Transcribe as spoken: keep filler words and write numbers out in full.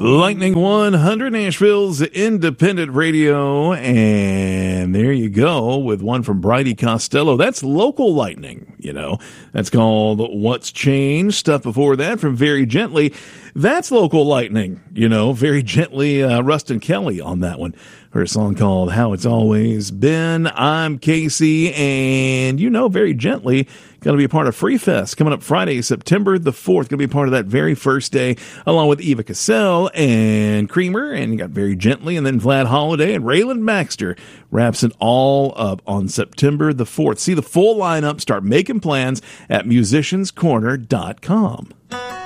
Lightning one hundred, Nashville's independent radio. And there you go with one from Bridie Costello. That's local lightning, you know. That's called What's Changed. Stuff before that from Very Gently. That's local lightning, you know. Very Gently, uh, Rustin Kelly on that one. Her song called How It's Always Been. I'm Casey, and you know, Very Gently going to be a part of Free Fest coming up Friday, September the fourth. Going to be a part of that very first day, along with Eva Cassell and Creamer, and you got Very Gently, and then Vlad Holiday and Raylan Baxter wraps it all up on September the fourth. See the full lineup, start making plans at musicians corner dot com.